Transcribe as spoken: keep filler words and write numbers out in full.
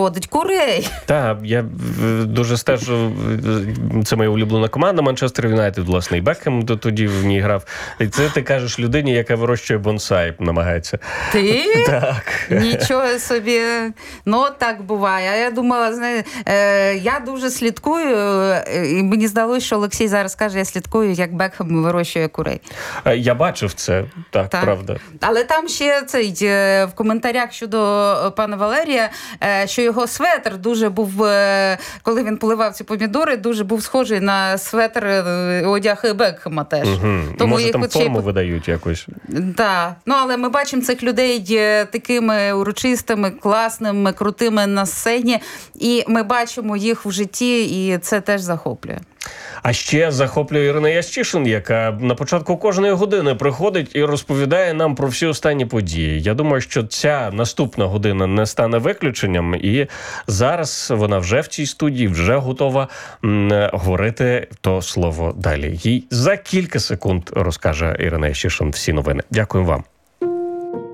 приводить курей. Так, я дуже стежу, це моя улюблена команда Манчестер Юнайтед, власне, і Бекхем тоді в ній грав. І це ти кажеш людині, яка вирощує бонсай, намагається. Ти? Так. Нічого собі. Ну, так буває. А я думала, знаєте, я дуже слідкую, і мені здалося, що Олексій зараз каже, я слідкую, як Бекхем вирощує курей. Я бачив це, так, так, правда. Але там ще цей, в коментарях щодо пана Валерія, що його светр дуже був, коли він поливав ці помідори, дуже був схожий на светр одяг Бекхема теж. Угу. Тому може, там форму ще... видають якось. Так. Ну, але ми бачимо цих людей такими урочистими, класними, крутими на сцені, і ми бачимо їх в житті, і це теж захоплює. А ще захоплює Ірина Ящишин, яка на початку кожної години приходить і розповідає нам про всі останні події. Я думаю, що ця наступна година не стане виключенням, і зараз вона вже в цій студії, вже готова м, говорити то слово далі. Їй за кілька секунд розкаже Ірина Ящишин всі новини. Дякую вам.